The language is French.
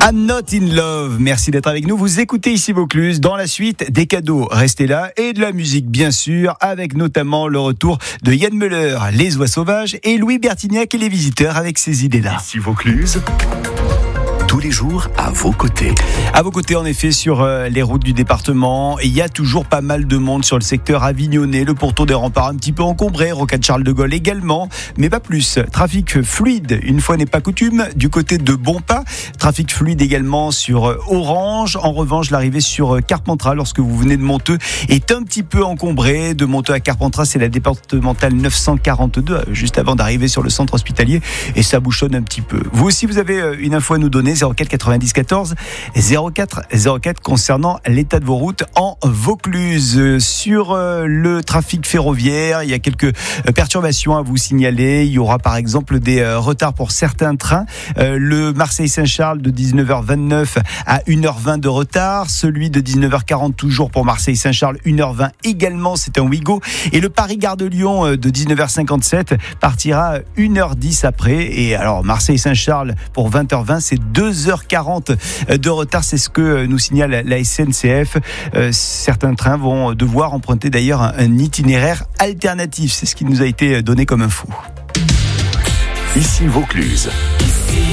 I'm not in love. Merci d'être avec nous. Vous écoutez ici Vaucluse. Dans la suite, des cadeaux. Restez là. Et de la musique, bien sûr, avec notamment le retour de Yann Müller, Les Oies Sauvages, et Louis Bertignac et les Visiteurs avec ces idées-là. Ici Vaucluse. Tous les jours à vos côtés. À vos côtés, en effet, sur les routes du département, il y a toujours pas mal de monde sur le secteur avignonnais, le pourtour des remparts un petit peu encombré, rocade Charles de Gaulle également, mais pas plus. Trafic fluide, une fois n'est pas coutume, du côté de Bonpas. Trafic fluide également sur Orange. En revanche, l'arrivée sur Carpentras, lorsque vous venez de Monteux, est un petit peu encombrée. De Monteux à Carpentras, c'est la départementale 942, juste avant d'arriver sur le centre hospitalier, et ça bouchonne un petit peu. Vous aussi, vous avez une info à nous donner, 04 90 14 04 04 concernant l'état de vos routes en Vaucluse. Sur le trafic ferroviaire, il y a quelques perturbations à vous signaler. Il y aura par exemple des retards pour certains trains. Le Marseille-Saint-Charles de 19h29 à 1h20 de retard. Celui de 19h40 toujours pour Marseille-Saint-Charles, 1h20 également, c'est un Ouigo. Et le Paris-Gare de Lyon de 19h57 partira 1h10 après. Et alors Marseille-Saint-Charles pour 20h20, c'est 2h40 de retard, c'est ce que nous signale la SNCF. Certains trains vont devoir emprunter d'ailleurs un itinéraire alternatif, c'est ce qui nous a été donné comme info. Ici Vaucluse.